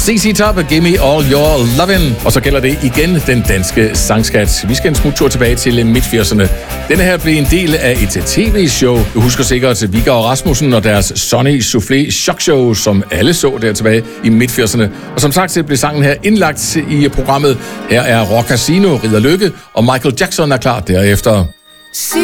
CC Top, Give Me All Your Lovin'. Og så gælder det igen den danske sangskat. Vi skal en smuttur tilbage til midt-80'erne. Denne her blev en del af et tv-show. Du husker sikkert Vigga og Rasmussen og deres Sonny Soufflé Show, som alle så der tilbage i midt-80'erne. Og som sagt blev sangen her indlagt i programmet. Her er Rock Casino, Ridder Lykke, og Michael Jackson er klar derefter.